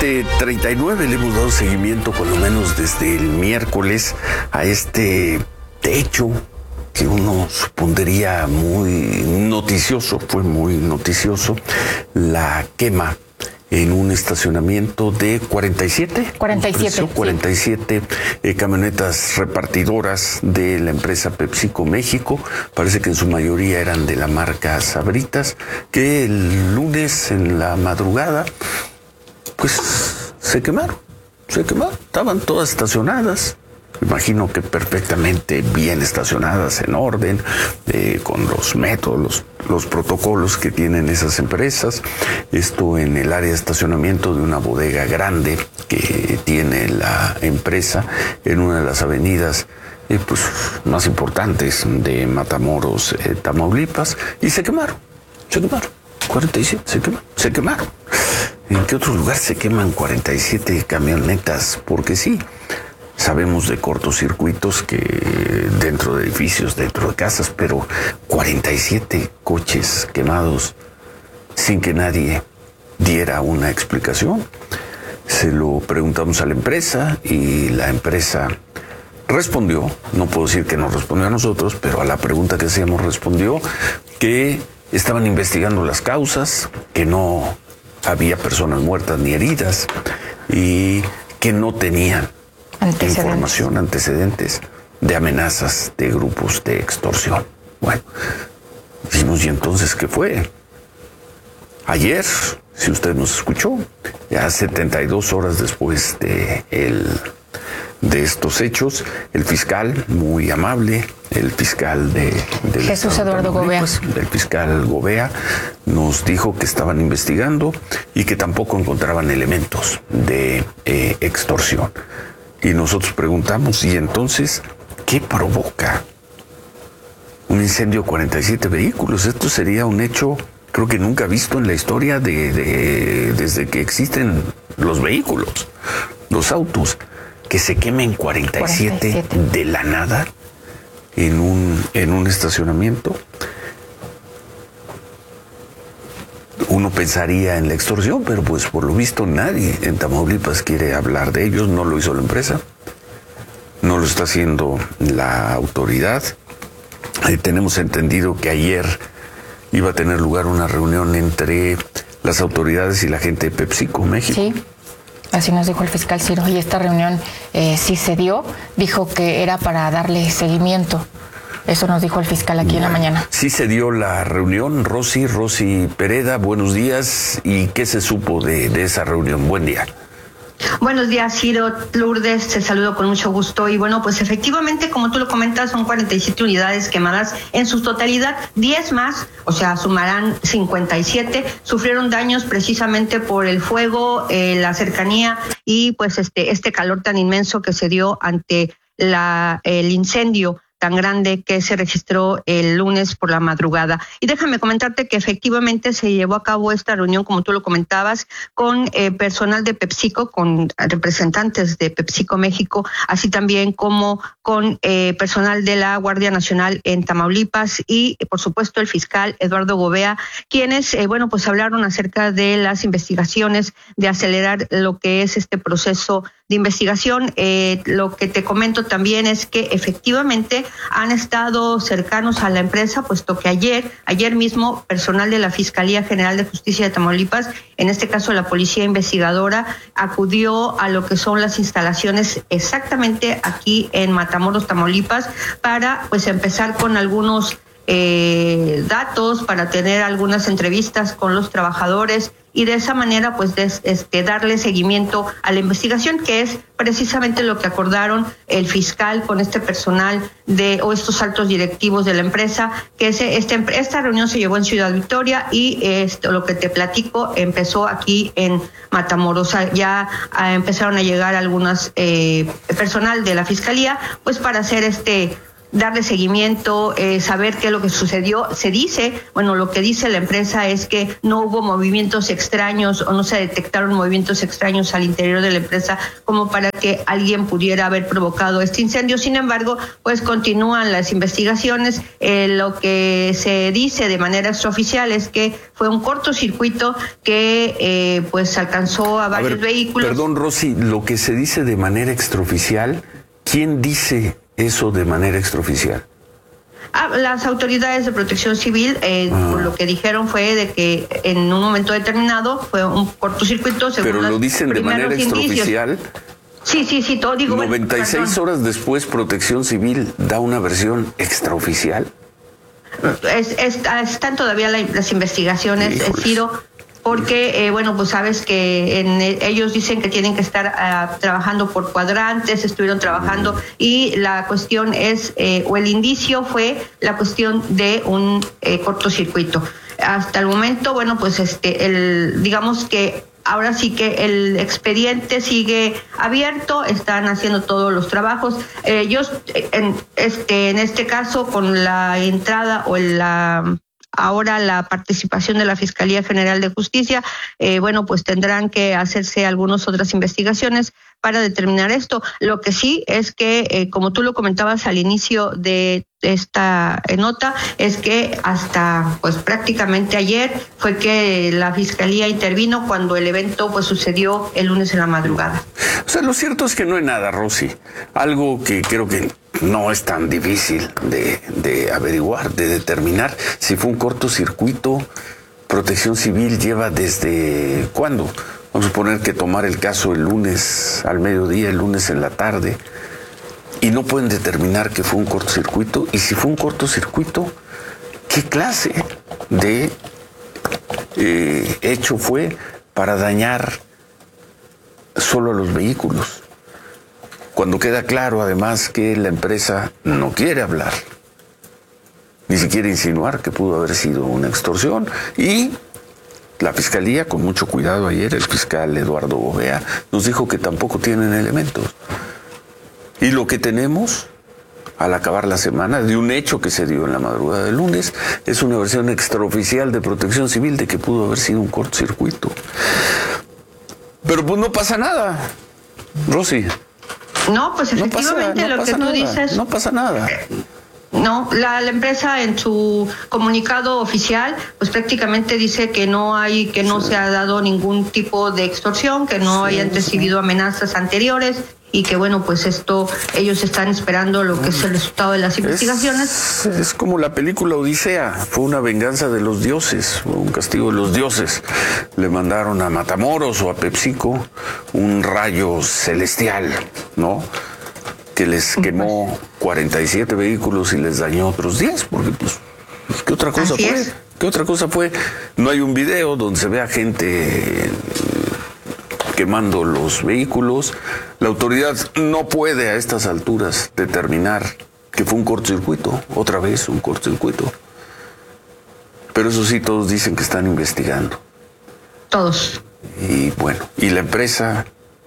7:39 le hemos dado seguimiento por lo menos desde el miércoles a este hecho que uno supondría muy noticioso, fue muy noticioso, la quema en un estacionamiento de 47 camionetas repartidoras de la empresa PepsiCo México. Parece que en su mayoría eran de la marca Sabritas, que el lunes en la madrugada pues se quemaron, estaban todas estacionadas. Imagino que perfectamente bien estacionadas, en orden, con los métodos, los protocolos que tienen esas empresas. Esto en el área de estacionamiento de una bodega grande que tiene la empresa en una de las avenidas más importantes de Matamoros, Tamaulipas, y se quemaron. 47 se quemaron. ¿En qué otro lugar se queman 47 camionetas? Porque sí. Sabemos de cortocircuitos que dentro de edificios, dentro de casas, pero 47 coches quemados sin que nadie diera una explicación. Se lo preguntamos a la empresa y la empresa respondió, no puedo decir que nos respondió a nosotros, pero a la pregunta que hacíamos respondió que estaban investigando las causas, que no había personas muertas ni heridas y que no tenían antecedentes de amenazas de grupos de extorsión. Bueno, dijimos, ¿y entonces qué fue? Ayer, si usted nos escuchó, ya 72 horas después de estos hechos, el fiscal, muy amable, el fiscal de Jesús Eduardo Gobea, el fiscal Gobea, nos dijo que estaban investigando y que tampoco encontraban elementos de extorsión. Y nosotros preguntamos, ¿y entonces qué provoca un incendio de 47 vehículos? Esto sería un hecho, creo que nunca visto en la historia desde que existen los vehículos, los autos, que se quemen 47 de la nada en un estacionamiento. Uno pensaría en la extorsión, pero pues por lo visto nadie en Tamaulipas quiere hablar de ellos. No lo hizo la empresa, no lo está haciendo la autoridad. Tenemos entendido que ayer iba a tener lugar una reunión entre las autoridades y la gente de PepsiCo México. Sí, así nos dijo el fiscal Ciro, y esta reunión sí se dio, dijo que era para darle seguimiento. Eso nos dijo el fiscal aquí en la mañana. Sí se dio la reunión. Rosy Pereda, buenos días. ¿Y qué se supo de esa reunión? Buen día. Buenos días, Ciro, Lourdes, te saludo con mucho gusto. Y bueno, pues efectivamente, como tú lo comentas, son 47 unidades quemadas en su totalidad, 10 más, o sea, sumarán 57, sufrieron daños precisamente por el fuego, la cercanía y pues este calor tan inmenso que se dio ante el incendio tan grande que se registró el lunes por la madrugada. Y déjame comentarte que efectivamente se llevó a cabo esta reunión, como tú lo comentabas, con personal de PepsiCo, con representantes de PepsiCo México, así también como con personal de la Guardia Nacional en Tamaulipas y, por supuesto, el fiscal Eduardo Gobea, quienes, pues hablaron acerca de las investigaciones, de acelerar lo que es este proceso de investigación. Lo que te comento también es que efectivamente han estado cercanos a la empresa, puesto que ayer mismo personal de la Fiscalía General de Justicia de Tamaulipas, en este caso la Policía Investigadora, acudió a lo que son las instalaciones exactamente aquí en Matamoros, Tamaulipas, para pues empezar con algunos datos, para tener algunas entrevistas con los trabajadores y de esa manera pues darle seguimiento a la investigación, que es precisamente lo que acordaron el fiscal con este personal o estos altos directivos de la empresa, que esta reunión se llevó en Ciudad Victoria y lo que te platico empezó aquí en Matamoros. Ya empezaron a llegar algunas personal de la fiscalía pues para hacer darle seguimiento, saber qué es lo que sucedió. Se dice, bueno, lo que dice la empresa es que no hubo movimientos extraños o no se detectaron movimientos extraños al interior de la empresa como para que alguien pudiera haber provocado este incendio. Sin embargo, pues continúan las investigaciones. Lo que se dice de manera extraoficial es que fue un cortocircuito que pues alcanzó a varios vehículos. Perdón, Rosy, lo que se dice de manera extraoficial, ¿quién dice eso de manera extraoficial? Las autoridades de protección civil lo que dijeron fue de que en un momento determinado fue un cortocircuito. Pero lo dicen de manera extraoficial. Sí, todo digo. 96 horas después, Protección Civil da una versión extraoficial. Están todavía las investigaciones, Ciro, porque, bueno, pues sabes que ellos dicen que tienen que estar trabajando por cuadrantes, estuvieron trabajando, y la cuestión es, o el indicio fue la cuestión de un cortocircuito. Hasta el momento, bueno, pues digamos que ahora sí que el expediente sigue abierto, están haciendo todos los trabajos. Ellos, en este caso, con la entrada o ahora la participación de la Fiscalía General de Justicia, bueno, pues tendrán que hacerse algunas otras investigaciones para determinar esto. Lo que sí es que, como tú lo comentabas al inicio de esta nota, es que hasta pues prácticamente ayer fue que la Fiscalía intervino cuando el evento pues sucedió el lunes en la madrugada. O sea, lo cierto es que no hay nada, Rosy. Algo que creo que no es tan difícil de averiguar, de determinar si fue un cortocircuito. Protección Civil lleva desde ¿cuándo? Vamos a suponer que tomar el caso el lunes al mediodía, el lunes en la tarde, y no pueden determinar que fue un cortocircuito. Y si fue un cortocircuito, ¿qué clase de hecho fue para dañar solo a los vehículos? Cuando queda claro, además, que la empresa no quiere hablar, ni siquiera insinuar que pudo haber sido una extorsión. Y la Fiscalía, con mucho cuidado ayer, el fiscal Eduardo Bovea, nos dijo que tampoco tienen elementos. Y lo que tenemos, al acabar la semana, de un hecho que se dio en la madrugada del lunes, es una versión extraoficial de Protección Civil de que pudo haber sido un cortocircuito. Pero pues no pasa nada, Rosy. No, pues efectivamente lo que tú dices. No pasa nada. No, la empresa en su comunicado oficial pues prácticamente dice que no se ha dado ningún tipo de extorsión, que no hayan recibido amenazas anteriores, y que bueno, pues ellos están esperando lo que es el resultado de las investigaciones. Es como la película Odisea, fue una venganza de los dioses, fue un castigo de los dioses. Le mandaron a Matamoros o a PepsiCo un rayo celestial, ¿no?, que les quemó 47 vehículos y les dañó otros 10, porque pues ¿qué otra cosa fue? ¿Qué otra cosa fue? No hay un video donde se vea gente quemando los vehículos. La autoridad no puede a estas alturas determinar que fue un cortocircuito, otra vez un cortocircuito. Pero eso sí, todos dicen que están investigando. Todos. Y bueno, y la empresa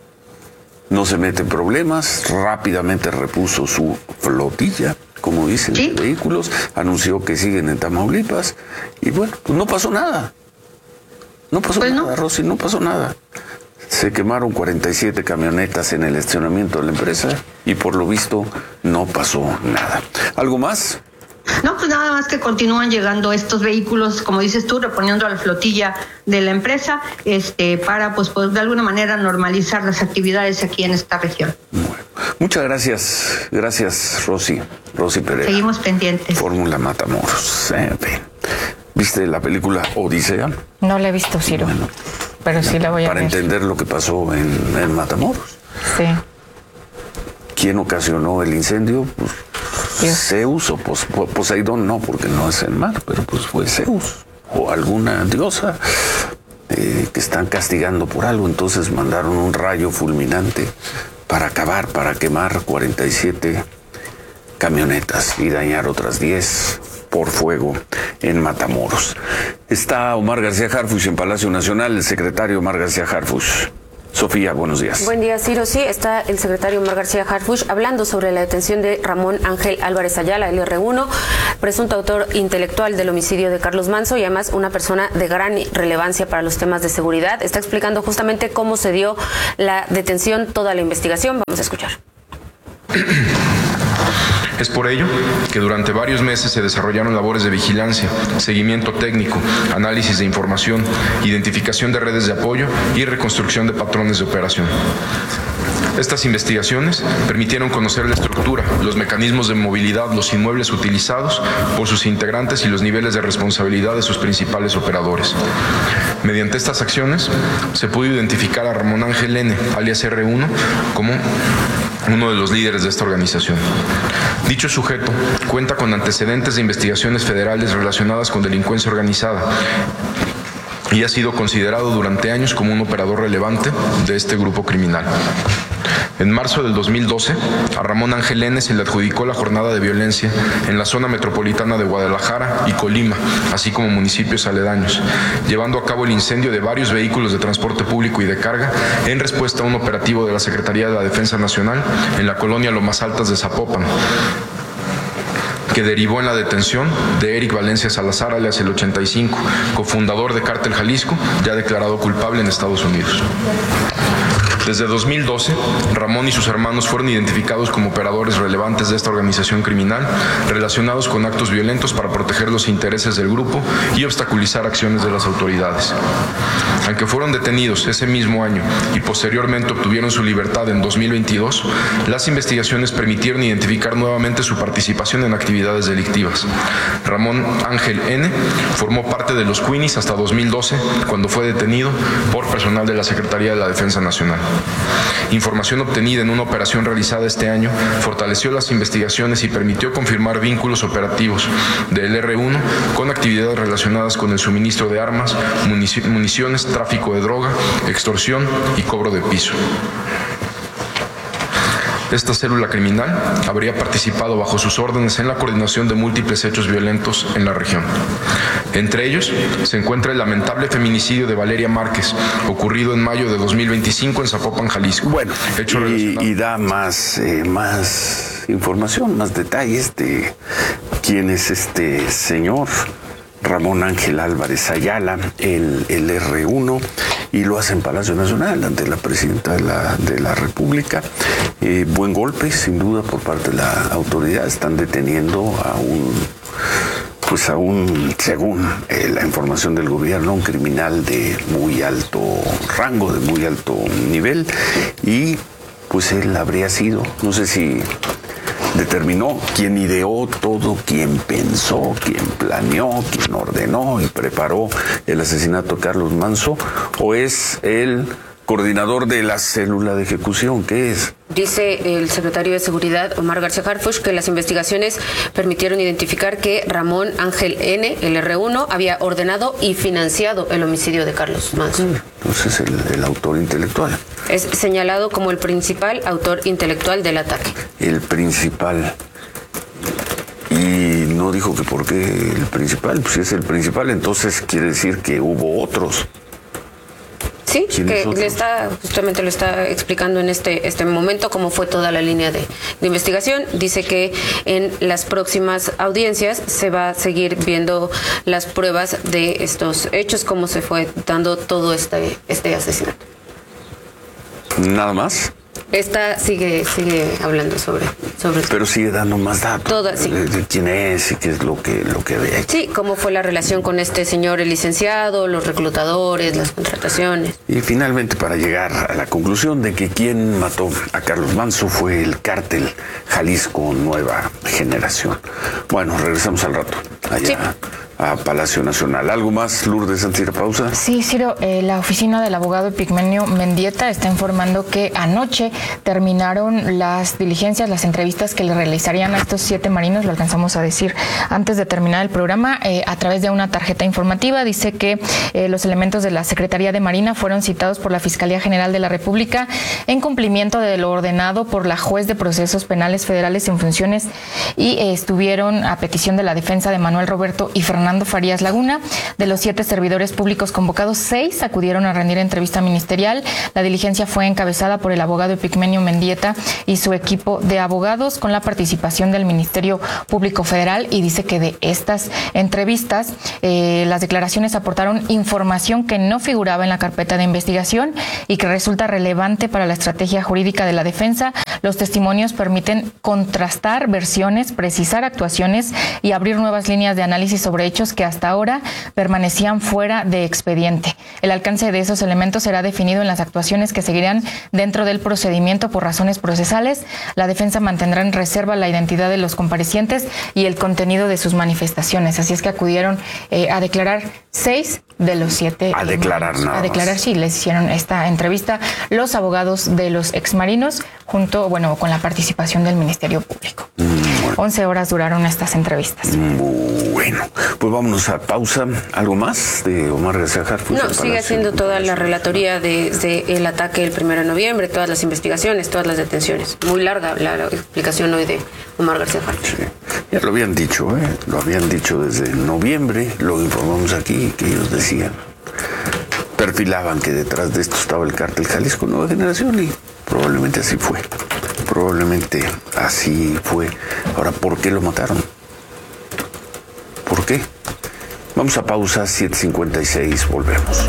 no se mete en problemas, rápidamente repuso su flotilla, como dicen, de vehículos, anunció que siguen en Tamaulipas, y bueno, pues no pasó nada. No pasó nada, Rosy, no pasó nada. Se quemaron 47 camionetas en el estacionamiento de la empresa y por lo visto no pasó nada. ¿Algo más? No, pues nada más que continúan llegando estos vehículos, como dices tú, reponiendo a la flotilla de la empresa, para pues de alguna manera normalizar las actividades aquí en esta región. Bueno, muchas gracias Rosy Pereira. Seguimos pendientes. Fórmula Matamoros. ¿Viste la película Odisea? No la he visto, Ciro. Bueno, pero sí la voy a ver. Para entender lo que pasó en Matamoros. Sí. ¿Quién ocasionó el incendio? Pues Zeus o Poseidón, no, porque no es el mar, pero pues fue Zeus o alguna diosa que están castigando por algo. Entonces mandaron un rayo fulminante para quemar 47 camionetas y dañar otras 10 por fuego en Matamoros. Está Omar García Harfuch en Palacio Nacional, el secretario Omar García Harfuch. Sofía, buenos días. Buen día, Ciro. Sí, está el secretario Omar García Harfuch hablando sobre la detención de Ramón Ángel Álvarez Ayala, el R1, presunto autor intelectual del homicidio de Carlos Manso y además una persona de gran relevancia para los temas de seguridad. Está explicando justamente cómo se dio la detención, toda la investigación. Vamos a escuchar. Es por ello que durante varios meses se desarrollaron labores de vigilancia, seguimiento técnico, análisis de información, identificación de redes de apoyo y reconstrucción de patrones de operación. Estas investigaciones permitieron conocer la estructura, los mecanismos de movilidad, los inmuebles utilizados por sus integrantes y los niveles de responsabilidad de sus principales operadores. Mediante estas acciones se pudo identificar a Ramón Ángel N., alias R1, como uno de los líderes de esta organización. Dicho sujeto cuenta con antecedentes de investigaciones federales relacionadas con delincuencia organizada y ha sido considerado durante años como un operador relevante de este grupo criminal. En marzo del 2012, a Ramón Ángel N. se le adjudicó la jornada de violencia en la zona metropolitana de Guadalajara y Colima, así como municipios aledaños, llevando a cabo el incendio de varios vehículos de transporte público y de carga en respuesta a un operativo de la Secretaría de la Defensa Nacional en la colonia Lomas Altas de Zapopan, que derivó en la detención de Eric Valencia Salazar, alias el 85, cofundador de Cártel Jalisco, ya declarado culpable en Estados Unidos. Desde 2012, Ramón y sus hermanos fueron identificados como operadores relevantes de esta organización criminal relacionados con actos violentos para proteger los intereses del grupo y obstaculizar acciones de las autoridades. Aunque fueron detenidos ese mismo año y posteriormente obtuvieron su libertad en 2022, las investigaciones permitieron identificar nuevamente su participación en actividades delictivas. Ramón Ángel N. formó parte de los Queenies hasta 2012, cuando fue detenido por personal de la Secretaría de la Defensa Nacional. Información obtenida en una operación realizada este año fortaleció las investigaciones y permitió confirmar vínculos operativos del R1 con actividades relacionadas con el suministro de armas, municiones, tráfico de droga, extorsión y cobro de piso. Esta célula criminal habría participado bajo sus órdenes en la coordinación de múltiples hechos violentos en la región. Entre ellos se encuentra el lamentable feminicidio de Valeria Márquez, ocurrido en mayo de 2025 en Zapopan, Jalisco. Bueno, y da más información, más detalles de quién es este señor Ramón Ángel Álvarez Ayala, el R1, y lo hace en Palacio Nacional ante la presidenta de la República. Buen golpe, sin duda, por parte de la autoridad. Están deteniendo a un, según la información del gobierno, un criminal de muy alto rango, de muy alto nivel, y pues él habría sido, no sé si determinó quién ideó todo, quién pensó, quién planeó, quién ordenó y preparó el asesinato de Carlos Manso, o es el coordinador de la célula de ejecución. ¿Qué es? Dice el secretario de Seguridad, Omar García Harfuch, que las investigaciones permitieron identificar que Ramón Ángel N., el R1, había ordenado y financiado el homicidio de Carlos Manso. Entonces el autor intelectual. Es señalado como el principal autor intelectual del ataque. El principal. Y no dijo que por qué el principal. Pues si es el principal, entonces quiere decir que hubo otros. Sí, que justamente lo está explicando en este momento cómo fue toda la línea de investigación. Dice que en las próximas audiencias se va a seguir viendo las pruebas de estos hechos, cómo se fue dando todo este asesinato. ¿Nada más? Esta sigue hablando sobre pero sigue dando más datos de quién es y qué es lo que ve aquí. Sí, cómo fue la relación con este señor, el licenciado, los reclutadores, las contrataciones. Y finalmente, para llegar a la conclusión de que quien mató a Carlos Manso fue el Cártel Jalisco Nueva Generación. Bueno, regresamos al rato allá. Sí. A Palacio Nacional. ¿Algo más, Lourdes, antes de ir a pausa? Sí, Ciro, la oficina del abogado Epigmenio Mendieta está informando que anoche terminaron las diligencias, las entrevistas que le realizarían a estos 7 marinos, lo alcanzamos a decir antes de terminar el programa, a través de una tarjeta informativa. Dice que los elementos de la Secretaría de Marina fueron citados por la Fiscalía General de la República en cumplimiento de lo ordenado por la juez de procesos penales federales en funciones y estuvieron a petición de la defensa de Manuel Roberto y Fernando Fernando Farías Laguna. De los 7 servidores públicos convocados, 6 acudieron a rendir entrevista ministerial. La diligencia fue encabezada por el abogado Epigmenio Mendieta y su equipo de abogados, con la participación del Ministerio Público Federal, y dice que de estas entrevistas las declaraciones aportaron información que no figuraba en la carpeta de investigación y que resulta relevante para la estrategia jurídica de la defensa. Los testimonios permiten contrastar versiones, precisar actuaciones y abrir nuevas líneas de análisis sobre hechos que hasta ahora permanecían fuera de expediente. El alcance de esos elementos será definido en las actuaciones que seguirán dentro del procedimiento por razones procesales. La defensa mantendrá en reserva la identidad de los comparecientes y el contenido de sus manifestaciones. Así es que acudieron a declarar 6 de los 7. A declarar nada. A declarar, sí, les hicieron esta entrevista los abogados de los exmarinos con la participación del Ministerio Público. 11 horas duraron estas entrevistas. Bueno, pues vámonos a pausa. ¿Algo más de Omar García Harfuch? No, sigue haciendo toda la relatoría desde el ataque el 1 de noviembre, todas las investigaciones, todas las detenciones. Muy larga la explicación hoy de Omar García Harfuch. Sí. Ya lo habían dicho, lo habían dicho desde noviembre, lo informamos aquí, que ellos decían, perfilaban que detrás de esto estaba el cártel Jalisco Nueva Generación, y probablemente así fue. Probablemente así fue. Ahora, ¿por qué lo mataron? ¿Por qué? Vamos a pausa, 7:56, volvemos.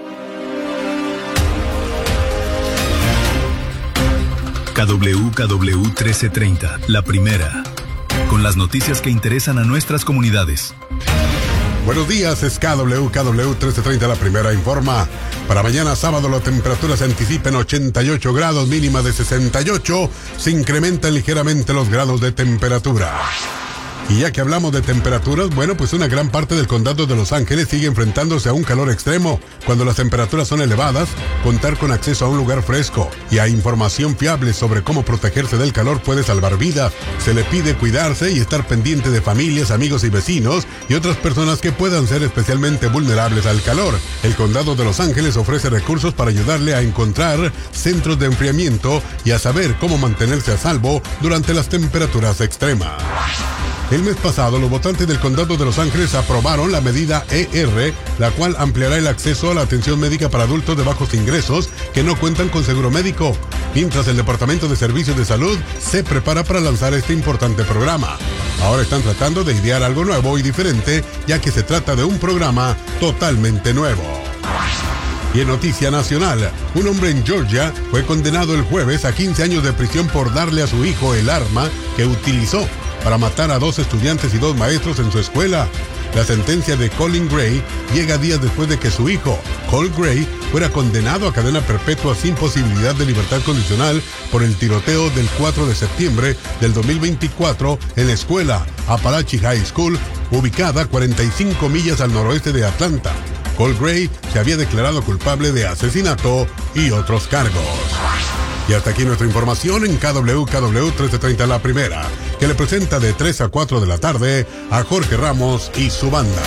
KW 1330, la primera, con las noticias que interesan a nuestras comunidades. Buenos días, es KW 1330, la primera informa. Para mañana sábado la temperatura se anticipa en 88 grados, mínima de 68. Se incrementan ligeramente los grados de temperatura. Y ya que hablamos de temperaturas, bueno, pues una gran parte del condado de Los Ángeles sigue enfrentándose a un calor extremo. Cuando las temperaturas son elevadas, contar con acceso a un lugar fresco y a información fiable sobre cómo protegerse del calor puede salvar vidas. Se le pide cuidarse y estar pendiente de familias, amigos y vecinos y otras personas que puedan ser especialmente vulnerables al calor. El condado de Los Ángeles ofrece recursos para ayudarle a encontrar centros de enfriamiento y a saber cómo mantenerse a salvo durante las temperaturas extremas. El mes pasado, los votantes del condado de Los Ángeles aprobaron la medida ER, la cual ampliará el acceso a la atención médica para adultos de bajos ingresos que no cuentan con seguro médico, mientras el Departamento de Servicios de Salud se prepara para lanzar este importante programa. Ahora están tratando de idear algo nuevo y diferente, ya que se trata de un programa totalmente nuevo. Y en noticia nacional, un hombre en Georgia fue condenado el jueves a 15 años de prisión por darle a su hijo el arma que utilizó para matar a 2 estudiantes y 2 maestros en su escuela. La sentencia de Colin Gray llega días después de que su hijo, Cole Gray, fuera condenado a cadena perpetua sin posibilidad de libertad condicional por el tiroteo del 4 de septiembre del 2024 en la escuela Appalachian High School, ubicada 45 millas al noroeste de Atlanta. Cole Gray se había declarado culpable de asesinato y otros cargos. Y hasta aquí nuestra información en KW 1330, la primera, que le presenta de 3 a 4 de la tarde a Jorge Ramos y su banda.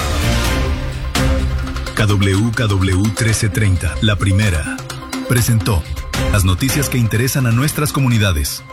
KW 1330, la primera, presentó las noticias que interesan a nuestras comunidades.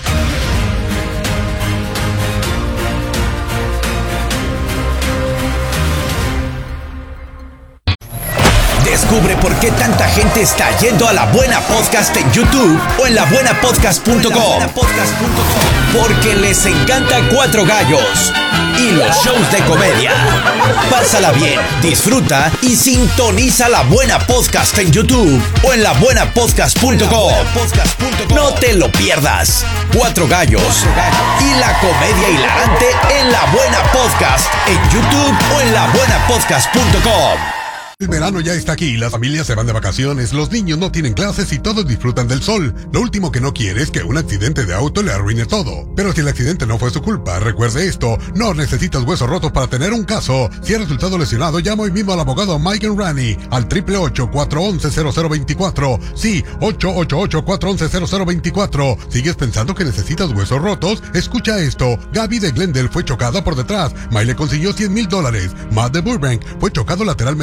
Descubre por qué tanta gente está yendo a La Buena Podcast en YouTube o en labuenapodcast.com. Porque les encanta Cuatro Gallos y los shows de comedia. Pásala bien, disfruta y sintoniza La Buena Podcast en YouTube o en labuenapodcast.com. No te lo pierdas. Cuatro Gallos y la comedia hilarante en La Buena Podcast en YouTube o en labuenapodcast.com. El verano ya está aquí, las familias se van de vacaciones, los niños no tienen clases y todos disfrutan del sol. Lo último que no quiere es que un accidente de auto le arruine todo. Pero si el accidente no fue su culpa, recuerde esto, no necesitas huesos rotos para tener un caso. Si ha resultado lesionado, llama hoy mismo al abogado Mike Enrani al 888-411-0024. Sí, 888-411-0024. ¿Sigues pensando que necesitas huesos rotos? Escucha esto, Gaby de Glendale fue chocada por detrás. Mike le consiguió $100,000. Matt de Burbank fue chocado lateralmente sin fractura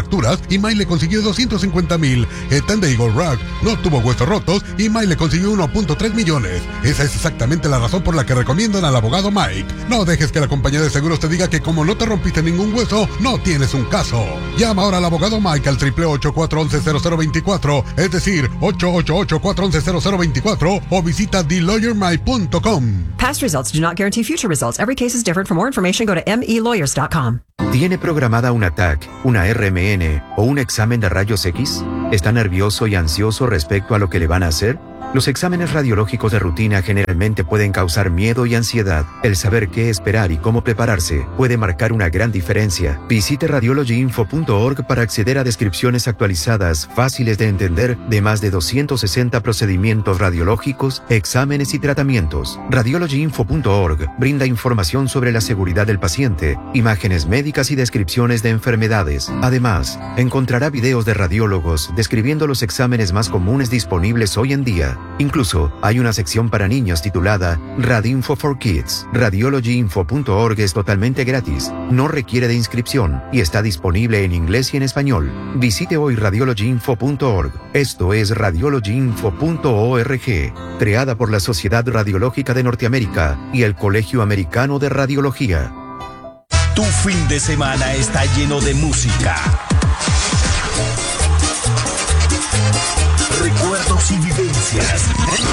fracturas y Mike le consiguió 250,000. Ethan de Eagle Rock no tuvo huesos rotos y Mike le consiguió 1.3 millones. Esa es exactamente la razón por la que recomiendan al abogado Mike. No dejes que la compañía de seguros te diga que como no te rompiste ningún hueso, no tienes un caso. Llama ahora al abogado Mike al 888-411-0024, es decir, 888-411-0024 o visita thelawyermike.com. Past results do not guarantee future results. Every case is different. For more information, go to melawyers.com. ¿Tiene programada una TAC, una RMN o un examen de rayos X? ¿Está nervioso y ansioso respecto a lo que le van a hacer? Los exámenes radiológicos de rutina generalmente pueden causar miedo y ansiedad. El saber qué esperar y cómo prepararse puede marcar una gran diferencia. Visite radiologyinfo.org para acceder a descripciones actualizadas, fáciles de entender, de más de 260 procedimientos radiológicos, exámenes y tratamientos. Radiologyinfo.org brinda información sobre la seguridad del paciente, imágenes médicas y descripciones de enfermedades. Además, encontrará videos de radiólogos describiendo los exámenes más comunes disponibles hoy en día. Incluso hay una sección para niños titulada Radinfo for Kids. Radiologyinfo.org es totalmente gratis, no requiere de inscripción y está disponible en inglés y en español. Visite hoy radiologyinfo.org. Esto es radiologyinfo.org, creada por la Sociedad Radiológica de Norteamérica y el Colegio Americano de Radiología. Tu fin de semana está lleno de música, recuerdos y vivencias.